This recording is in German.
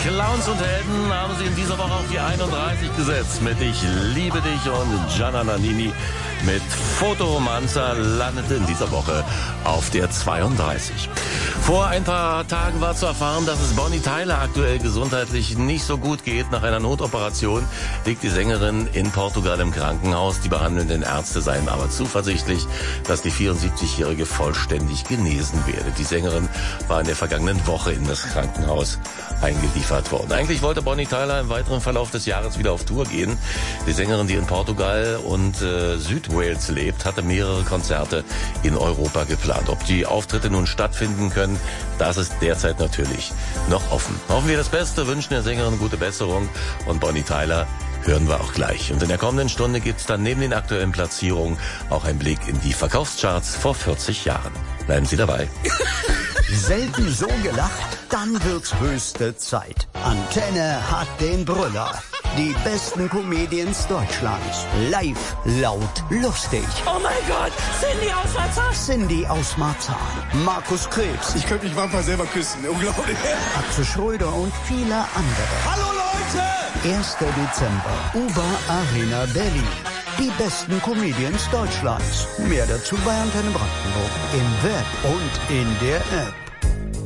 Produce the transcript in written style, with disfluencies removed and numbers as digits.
Clowns und Helden haben sie in dieser Woche auf die 31 gesetzt mit Ich liebe dich, und Gianna Nannini mit Fotoromancer landete in dieser Woche auf der 32. Vor ein paar Tagen war zu erfahren, dass es Bonnie Tyler aktuell gesundheitlich nicht so gut geht. Nach einer Notoperation liegt die Sängerin in Portugal im Krankenhaus. Die behandelnden Ärzte seien aber zuversichtlich, dass die 74-Jährige vollständig genesen werde. Die Sängerin war in der vergangenen Woche in das Krankenhaus eingeliefert worden. Eigentlich wollte Bonnie Tyler im weiteren Verlauf des Jahres wieder auf Tour gehen. Die Sängerin, die in Portugal und Südwales lebt, hatte mehrere Konzerte in Europa geplant. Ob die Auftritte nun stattfinden können, das ist derzeit natürlich noch offen. Hoffen wir das Beste, wünschen der Sängerin gute Besserung, und Bonnie Tyler hören wir auch gleich. Und in der kommenden Stunde gibt's dann neben den aktuellen Platzierungen auch einen Blick in die Verkaufscharts vor 40 Jahren. Bleiben Sie dabei. Selten so gelacht, dann wird's höchste Zeit. Antenne hat den Brüller. Die besten Comedians Deutschlands. Live, laut, lustig. Oh mein Gott, Cindy aus Marzahn. Cindy aus Marzahn. Markus Krebs. Ich könnte mich manchmal selber küssen, unglaublich. Atze Schröder und viele andere. Hallo Leute! 1. Dezember, Uber Arena Berlin. Die besten Comedians Deutschlands. Mehr dazu bei Antenne Brandenburg. Im Web und in der App.